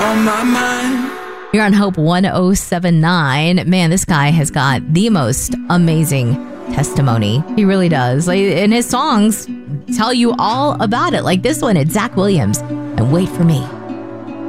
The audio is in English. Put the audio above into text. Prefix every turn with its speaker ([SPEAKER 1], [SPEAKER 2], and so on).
[SPEAKER 1] on my mind.
[SPEAKER 2] You're on Hope 1079. Man, this guy has got the most amazing testimony. He really does. And his songs tell you all about it. Like this one, it's Zach Williams and Wait For Me.